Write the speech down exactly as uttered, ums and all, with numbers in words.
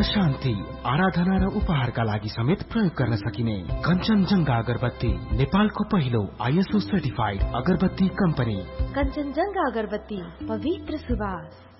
शान्ति, आराधना र उपहारका लागि समेत प्रयोग गर्न सकिने कञ्चनजङ्घा अगरबत्ती, नेपालको पहिलो आइएसओ सर्टिफाइड अगरबत्ती कम्पनी। कञ्चनजङ्घा अगरबत्ती, पवित्र सुवास।